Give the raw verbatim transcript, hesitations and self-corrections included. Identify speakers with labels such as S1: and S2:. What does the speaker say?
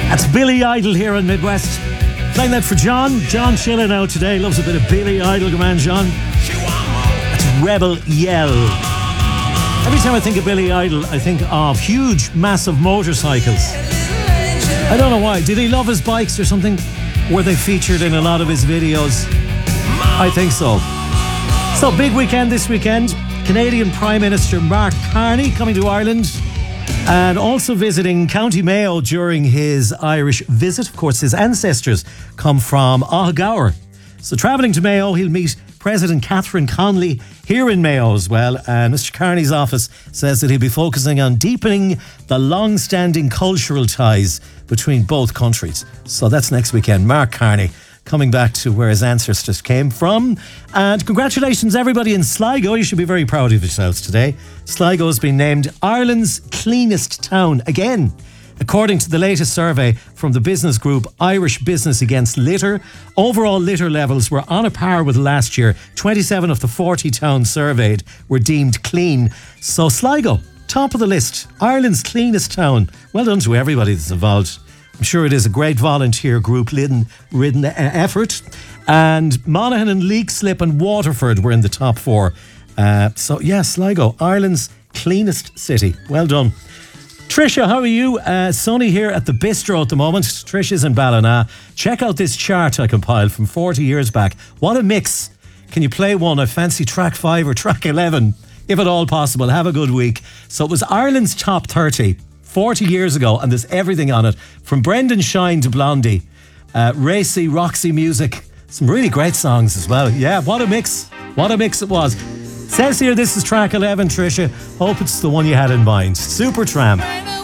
S1: That's Billy Idol here in Midwest. Playing that for John. John chilling out today. Loves a bit of Billy Idol. Good man, John. That's Rebel Yell. Every time I think of Billy Idol, I think of huge, massive motorcycles. I don't know why. Did he love his bikes or something? Were they featured in a lot of his videos? I think so. So, big weekend this weekend. Canadian Prime Minister Mark Carney coming to Ireland and also visiting County Mayo during his Irish visit. Of course, his ancestors come from Aughagour. So travelling to Mayo, he'll meet President Catherine Connolly here in Mayo as well. And Mister Carney's office says that he'll be focusing on deepening the long-standing cultural ties between both countries. So that's next weekend. Mark Carney coming back to where his ancestors came from. And congratulations everybody in Sligo. You should be very proud of yourselves today. Sligo has been named Ireland's cleanest town again, according to the latest survey from the business group Irish Business Against Litter. Overall litter levels were on a par with last year. twenty-seven of the forty towns surveyed were deemed clean. So Sligo, top of the list, Ireland's cleanest town. Well done to everybody that's involved. I'm sure it is a great volunteer group ridden, ridden effort. And Monaghan and Leixlip and Waterford were in the top four. Uh, so, yeah, Sligo, Ireland's cleanest city. Well done. Tricia, how are you? Uh, sunny here at the Bistro at the moment. Tricia's in Ballina. Check out this chart I compiled from forty years back. What a mix. Can you play one? I fancy track five or track eleven, if at all possible. Have a good week. So it was Ireland's top thirty. forty years ago, and there's everything on it, from Brendan Shine to Blondie, uh, racy, Roxy music, some really great songs as well. Yeah, what a mix. What a mix it was. Says here this is track eleven, Tricia. Hope it's the one you had in mind. Supertramp.